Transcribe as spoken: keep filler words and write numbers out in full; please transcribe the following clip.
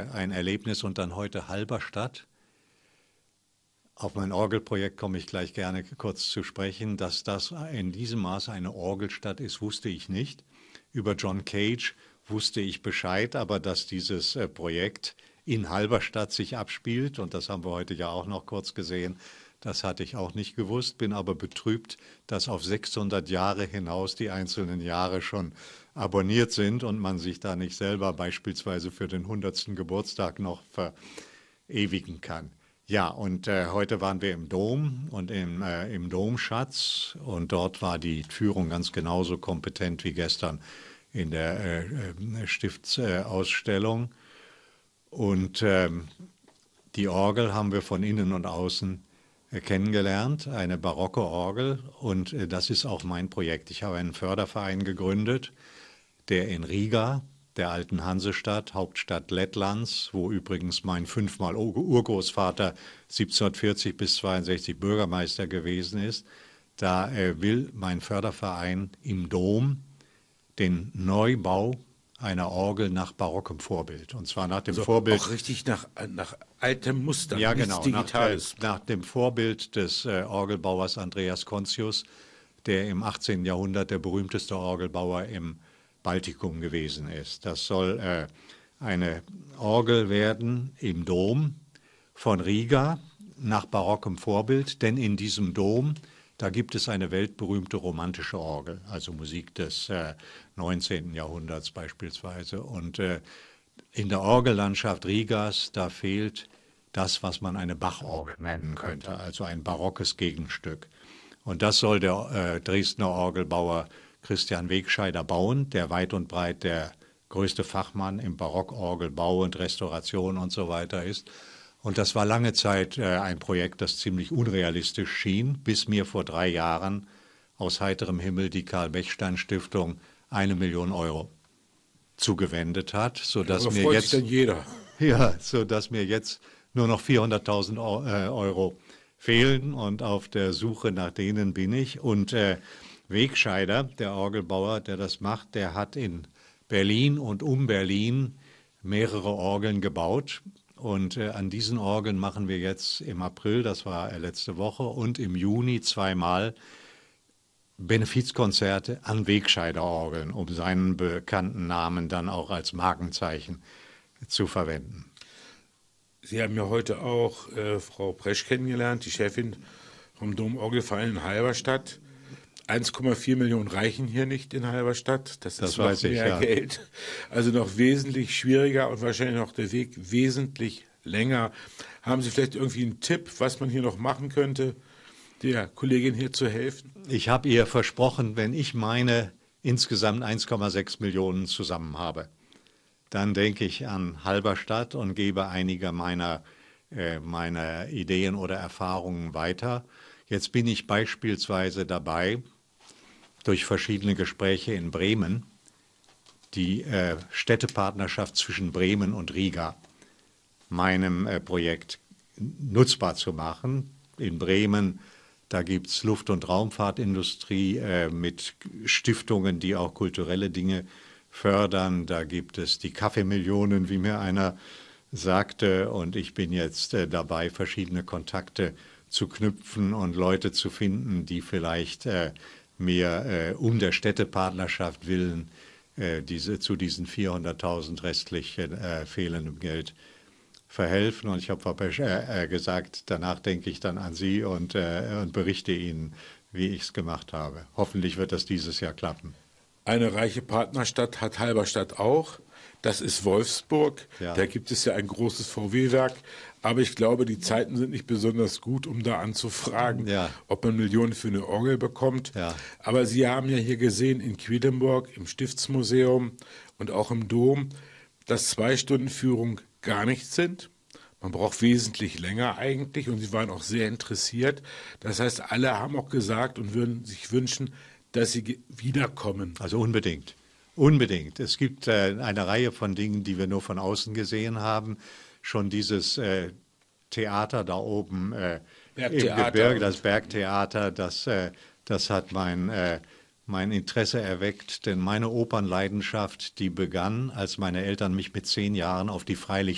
ein Erlebnis und dann heute Halberstadt. Auf mein Orgelprojekt komme ich gleich gerne kurz zu sprechen. Dass das in diesem Maße eine Orgelstadt ist, wusste ich nicht. Über John Cage wusste ich Bescheid, aber dass dieses äh, Projekt in Halberstadt sich abspielt, und das haben wir heute ja auch noch kurz gesehen, das hatte ich auch nicht gewusst, bin aber betrübt, dass auf sechshundert Jahre hinaus die einzelnen Jahre schon abonniert sind und man sich da nicht selber beispielsweise für den hundertsten Geburtstag noch verewigen kann. Ja, und äh, heute waren wir im Dom und im, äh, im Domschatz, und dort war die Führung ganz genauso kompetent wie gestern in der äh, äh, Stiftsausstellung. Äh, und äh, die Orgel haben wir von innen und außen äh, kennengelernt, eine barocke Orgel, und äh, das ist auch mein Projekt. Ich habe einen Förderverein gegründet, der in Riga, der alten Hansestadt, Hauptstadt Lettlands, wo übrigens mein fünfmal Urgroßvater siebzehnhundertvierzig bis zweiundsechzig Bürgermeister gewesen ist. Da äh, will mein Förderverein im Dom den Neubau einer Orgel nach barockem Vorbild. Und zwar nach dem also Vorbild... Auch richtig nach, nach altem Muster, ja, nichts genau, Digitales. Nach, nach dem Vorbild des äh, Orgelbauers Andreas Contius, der im achtzehnten Jahrhundert der berühmteste Orgelbauer im Baltikum gewesen ist. Das soll äh, eine Orgel werden im Dom von Riga nach barockem Vorbild, denn in diesem Dom, da gibt es eine weltberühmte romantische Orgel, also Musik des äh, neunzehnten Jahrhunderts beispielsweise. Und äh, in der Orgellandschaft Rigas, da fehlt das, was man eine Bachorgel nennen könnte, also ein barockes Gegenstück. Und das soll der äh, Dresdner Orgelbauer Christian Wegscheider bauen, der weit und breit der größte Fachmann im Barockorgelbau und Restauration und so weiter ist. Und das war lange Zeit äh, ein Projekt, das ziemlich unrealistisch schien, bis mir vor drei Jahren aus heiterem Himmel die Karl-Bechstein-Stiftung eine Million Euro zugewendet hat, sodass Aber mir freut jetzt sich denn jeder. ja, sodass mir jetzt nur noch vierhunderttausend Euro fehlen, und auf der Suche nach denen bin ich. Und äh, Wegscheider, der Orgelbauer, der das macht, der hat in Berlin und um Berlin mehrere Orgeln gebaut. Und äh, an diesen Orgeln machen wir jetzt im April, das war äh, letzte Woche, und im Juni zweimal Benefizkonzerte an Wegscheider-Orgeln, um seinen bekannten Namen dann auch als Markenzeichen zu verwenden. Sie haben ja heute auch äh, Frau Presch kennengelernt, die Chefin vom Domorgelverein in Halberstadt. eins Komma vier Millionen reichen hier nicht in Halberstadt. Das, Das ist weiß noch ich, mehr ja. Geld. Also noch wesentlich schwieriger und wahrscheinlich noch der Weg wesentlich länger. Haben Sie vielleicht irgendwie einen Tipp, was man hier noch machen könnte, der Kollegin hier zu helfen? Ich habe ihr versprochen, wenn ich meine insgesamt eins Komma sechs Millionen zusammen habe, dann denke ich an Halberstadt und gebe einige meiner, äh, meiner Ideen oder Erfahrungen weiter. Jetzt bin ich beispielsweise dabei, durch verschiedene Gespräche in Bremen, die äh, Städtepartnerschaft zwischen Bremen und Riga meinem äh, Projekt nutzbar zu machen. In Bremen, da gibt es Luft- und Raumfahrtindustrie äh, mit Stiftungen, die auch kulturelle Dinge fördern. Da gibt es die Kaffeemillionen, wie mir einer sagte. Und ich bin jetzt äh, dabei, verschiedene Kontakte zu knüpfen und Leute zu finden, die vielleicht äh, mir äh, um der Städtepartnerschaft willen äh, diese, zu diesen vierhunderttausend restlich äh, fehlendem Geld verhelfen. Und ich habe Frau Pesch äh, gesagt, danach denke ich dann an Sie und, äh, und berichte Ihnen, wie ich es gemacht habe. Hoffentlich wird das dieses Jahr klappen. Eine reiche Partnerstadt hat Halberstadt auch. Das ist Wolfsburg. Ja. Da gibt es ja ein großes V W-Werk. Aber ich glaube, die Zeiten sind nicht besonders gut, um da anzufragen, Ja. ob man Millionen für eine Orgel bekommt. Ja. Aber Sie haben ja hier gesehen in Quedlinburg, im Stiftsmuseum und auch im Dom, dass zwei Stunden Führung gar nichts sind. Man braucht wesentlich länger eigentlich, und Sie waren auch sehr interessiert. Das heißt, alle haben auch gesagt und würden sich wünschen, dass Sie wiederkommen. Also unbedingt. Unbedingt. Es gibt äh, eine Reihe von Dingen, die wir nur von außen gesehen haben. Schon dieses äh, Theater da oben äh, im Gebirge, das Bergtheater, das, äh, das hat mein, äh, mein Interesse erweckt. Denn meine Opernleidenschaft, die begann, als meine Eltern mich mit zehn Jahren auf die Freilichtbühne